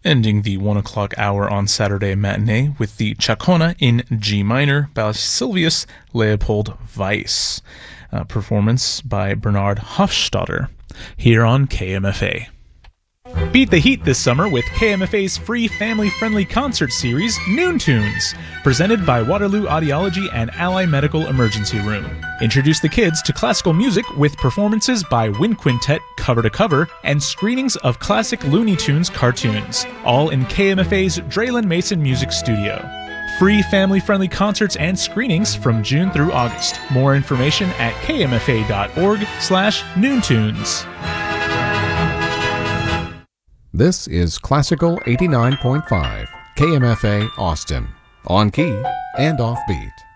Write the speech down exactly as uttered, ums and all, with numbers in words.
Ending the one o'clock hour on Saturday matinee with the Chacona in G minor by Silvius Leopold Weiss, a performance by Bernard Hofstadter, here on K M F A. Beat the heat this summer with K M F A's free family-friendly concert series, Noon Tunes, presented by Waterloo Audiology and Ally Medical Emergency Room. Introduce the kids to classical music with performances by Wind Quintet cover to cover and screenings of classic Looney Tunes cartoons, all in K M F A's Draylen Mason Music Studio. Free family-friendly concerts and screenings from June through August. More information at kmfa.org slash noontunes. This is Classical eighty-nine point five, K M F A Austin, on key and off beat.